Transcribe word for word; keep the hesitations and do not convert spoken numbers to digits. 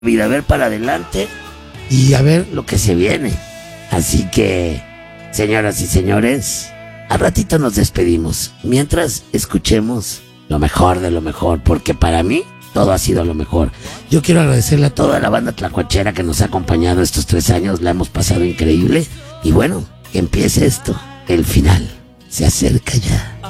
vida, a ver para adelante y a ver lo que se viene. Así que, señoras y señores, al ratito nos despedimos. Mientras escuchemos lo mejor de lo mejor, porque para mí todo ha sido lo mejor. Yo quiero agradecerle a toda la banda tlacuachera que nos ha acompañado estos tres años. La hemos pasado increíble. Y bueno, que empiece esto. El final se acerca ya.